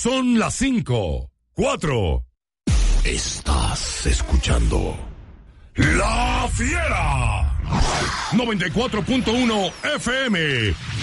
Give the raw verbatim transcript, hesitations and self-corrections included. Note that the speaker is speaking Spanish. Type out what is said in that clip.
son las cinco, cuatro. Estás escuchando La Fiera. noventa y cuatro punto uno F M.